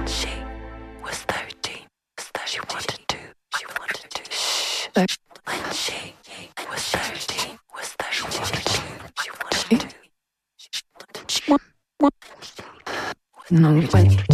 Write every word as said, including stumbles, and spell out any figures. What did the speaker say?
she was thirteen, she wanted to, she wanted to, shh. When she was thirteen, was thirteen, she wanted to, she wanted to, she wanted to. No, when